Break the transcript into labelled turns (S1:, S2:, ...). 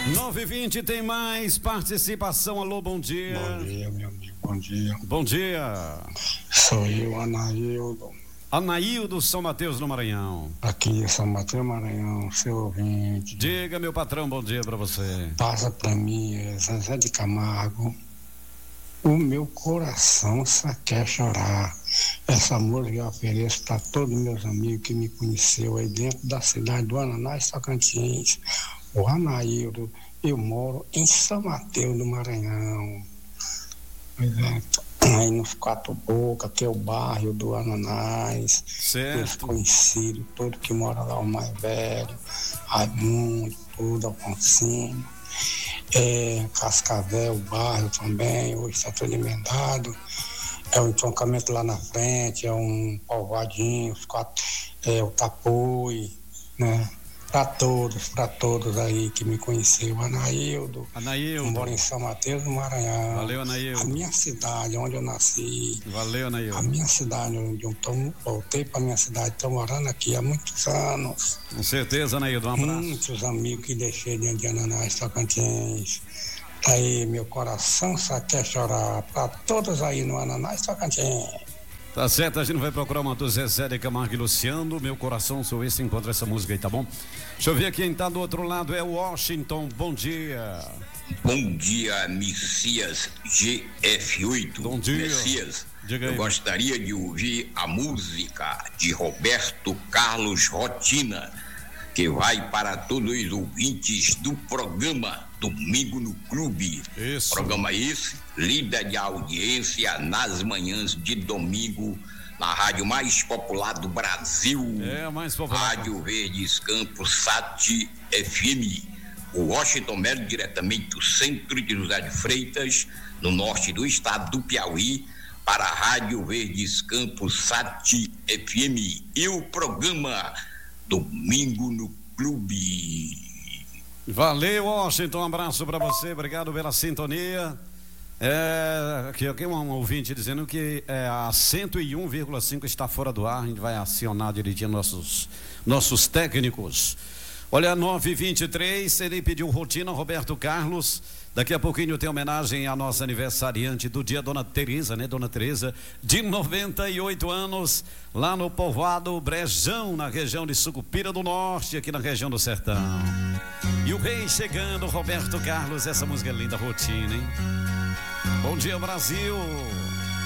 S1: 9h20 tem mais participação. Alô, bom dia.
S2: Bom dia, meu amigo, bom dia.
S1: Bom dia.
S2: Sou eu, Anaildo.
S1: Anaildo, São Mateus do Maranhão.
S2: Aqui, São Mateus, Maranhão, seu ouvinte.
S1: Diga, meu patrão, bom dia pra você.
S2: Passa pra mim, Zezé de Camargo. O meu coração só quer chorar. Essa música eu ofereço para todos meus amigos que me conheceu aí dentro da cidade do Ananás, Tocantins. O Anaildo, eu moro em São Mateus do Maranhão. Pois é, aí nos Quatro Bocas, que é o bairro do Ananás.
S1: Certo.
S2: Os conhecidos, todos que moram lá, o mais velho, Raimundo, tudo, Alfonsinho. Cascavel, o bairro também, hoje está tudo emendado. É um entroncamento lá na frente, é um povoadinho, o Tapui, né? Para todos aí que me conheceu, Anaildo, moro em São Mateus do Maranhão.
S1: Valeu, Anaildo.
S2: A minha cidade, onde eu nasci.
S1: Valeu, Anaildo.
S2: A minha cidade, onde eu voltei para minha cidade, estou morando aqui há muitos anos.
S1: Com certeza, Anaildo, um abraço.
S2: Muitos amigos que deixei dentro de Ananás, Tocantins. Aí, meu coração só quer chorar. Para todos aí no Ananás, Tocantins.
S1: Tá certo, a gente vai procurar uma do Zezé de Camargo e Luciano. Meu coração, sou esse, encontra essa música aí, tá bom? Deixa eu ver quem tá do outro lado, é o Washington, bom dia.
S3: Bom dia, Messias GF8.
S1: Bom dia.
S3: Messias,
S1: diga aí.
S3: Eu gostaria de ouvir a música de Roberto Carlos Rotina, que vai para todos os ouvintes do programa Domingo no Clube.
S1: Isso.
S3: Programa esse, líder de audiência nas manhãs de domingo, na rádio mais popular do Brasil.
S1: Mais popular.
S3: Rádio Verdes Campos Sat FM. O Washington Melo, diretamente do centro de José de Freitas, no norte do estado do Piauí, para a Rádio Verdes Campos Sat FM. E o programa Domingo no Clube.
S1: Valeu, Washington, um abraço para você, obrigado pela sintonia. Aqui um ouvinte dizendo que a 101,5 está fora do ar. A gente vai acionar direitinho nossos técnicos. Olha, 9h23, ele pediu rotina, Roberto Carlos. Daqui a pouquinho tem homenagem à nossa aniversariante do dia, Dona Tereza, né? Dona Tereza, de 98 anos, lá no povoado Brejão, na região de Sucupira do Norte, aqui na região do Sertão. E o rei chegando, Roberto Carlos, essa música é linda, rotina, hein? Bom dia, Brasil!